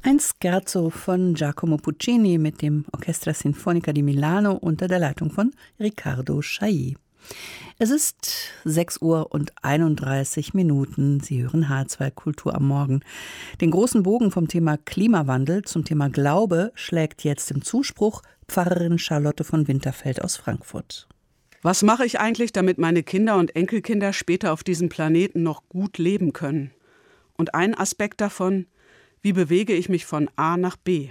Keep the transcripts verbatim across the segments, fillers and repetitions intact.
Ein Scherzo von Giacomo Puccini mit dem Orchestra Sinfonica di Milano unter der Leitung von Riccardo Chailly. Es ist sechs Uhr und einunddreißig Minuten. Sie hören H zwei Kultur am Morgen. Den großen Bogen vom Thema Klimawandel zum Thema Glaube schlägt jetzt im Zuspruch Pfarrerin Charlotte von Winterfeld aus Frankfurt. Was mache ich eigentlich, damit meine Kinder und Enkelkinder später auf diesem Planeten noch gut leben können? Und ein Aspekt davon: Wie bewege ich mich von A nach B?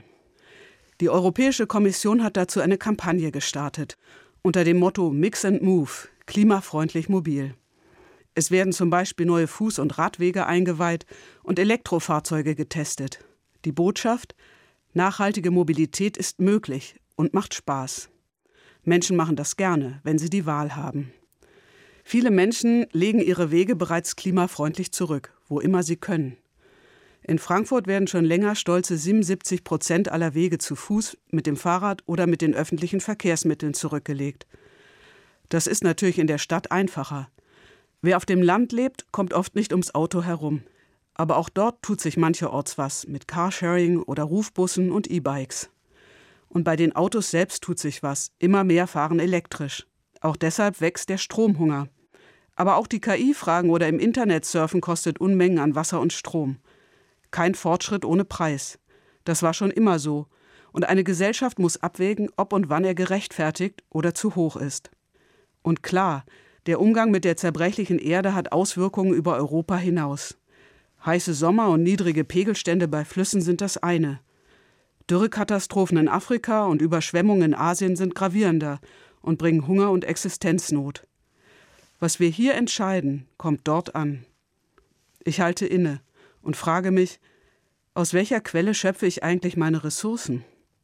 Die Europäische Kommission hat dazu eine Kampagne gestartet, unter dem Motto Mix and Move, klimafreundlich mobil. Es werden zum Beispiel neue Fuß- und Radwege eingeweiht und Elektrofahrzeuge getestet. Die Botschaft: Nachhaltige Mobilität ist möglich und macht Spaß. Menschen machen das gerne, wenn sie die Wahl haben. Viele Menschen legen ihre Wege bereits klimafreundlich zurück, wo immer sie können. In Frankfurt werden schon länger stolze siebenundsiebzig Prozent aller Wege zu Fuß, mit dem Fahrrad oder mit den öffentlichen Verkehrsmitteln zurückgelegt. Das ist natürlich in der Stadt einfacher. Wer auf dem Land lebt, kommt oft nicht ums Auto herum. Aber auch dort tut sich mancherorts was mit Carsharing oder Rufbussen und E-Bikes. Und bei den Autos selbst tut sich was. Immer mehr fahren elektrisch. Auch deshalb wächst der Stromhunger. Aber auch die K I-Fragen oder im Internet surfen kostet Unmengen an Wasser und Strom. Kein Fortschritt ohne Preis. Das war schon immer so. Und eine Gesellschaft muss abwägen, ob und wann er gerechtfertigt oder zu hoch ist. Und klar, der Umgang mit der zerbrechlichen Erde hat Auswirkungen über Europa hinaus. Heiße Sommer und niedrige Pegelstände bei Flüssen sind das eine. Dürrekatastrophen in Afrika und Überschwemmungen in Asien sind gravierender und bringen Hunger und Existenznot. Was wir hier entscheiden, kommt dort an. Ich halte inne und frage mich, aus welcher Quelle schöpfe ich eigentlich meine Ressourcen?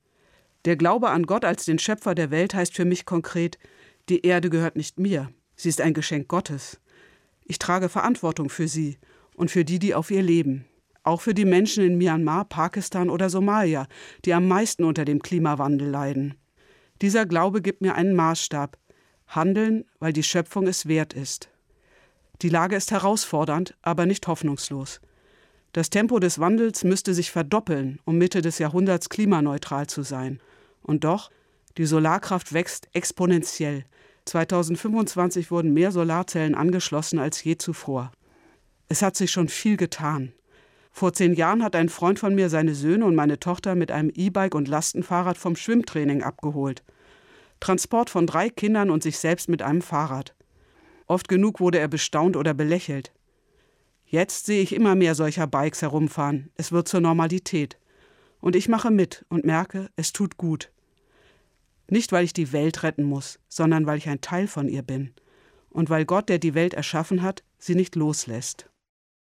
Der Glaube an Gott als den Schöpfer der Welt heißt für mich konkret: Die Erde gehört nicht mir, sie ist ein Geschenk Gottes. Ich trage Verantwortung für sie und für die, die auf ihr leben. Auch für die Menschen in Myanmar, Pakistan oder Somalia, die am meisten unter dem Klimawandel leiden. Dieser Glaube gibt mir einen Maßstab: Handeln, weil die Schöpfung es wert ist. Die Lage ist herausfordernd, aber nicht hoffnungslos. Das Tempo des Wandels müsste sich verdoppeln, um Mitte des Jahrhunderts klimaneutral zu sein. Und doch, die Solarkraft wächst exponentiell. zweitausendfünfundzwanzig wurden mehr Solarzellen angeschlossen als je zuvor. Es hat sich schon viel getan. Vor zehn Jahren hat ein Freund von mir seine Söhne und meine Tochter mit einem E-Bike und Lastenfahrrad vom Schwimmtraining abgeholt. Transport von drei Kindern und sich selbst mit einem Fahrrad. Oft genug wurde er bestaunt oder belächelt. Jetzt sehe ich immer mehr solcher Bikes herumfahren. Es wird zur Normalität. Und ich mache mit und merke, es tut gut. Nicht, weil ich die Welt retten muss, sondern weil ich ein Teil von ihr bin. Und weil Gott, der die Welt erschaffen hat, sie nicht loslässt.